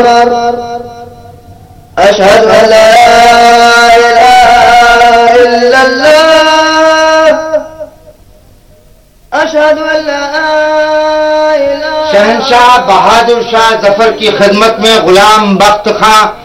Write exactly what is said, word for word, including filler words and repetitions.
अशहदु अल्ला इलाहा इल्लल्लाह, अशहदु अल्ला इलाहा। शहंशाह बहादुर शाह जफर की खिदमत में गुलाम बख्त खां